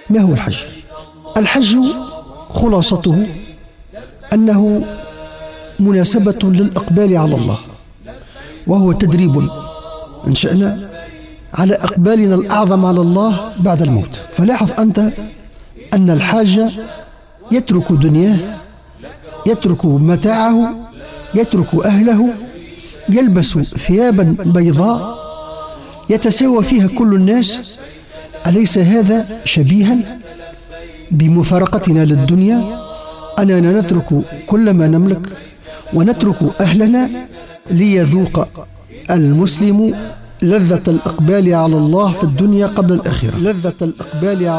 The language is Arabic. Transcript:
ما هو الحج؟ الحج خلاصته أنه مناسبة للإقبال على الله، وهو تدريب إن شئنا على إقبالنا الأعظم على الله بعد الموت. فلاحظ أنت أن الحاج يترك دنياه، يترك متاعه، يترك أهله، يلبس ثيابا بيضاء يتساوى فيها كل الناس. أليس هذا شبيها بمفارقتنا للدنيا، أننا نترك كل ما نملك ونترك أهلنا ليذوق المسلم لذة الإقبال على الله في الدنيا قبل الآخرة.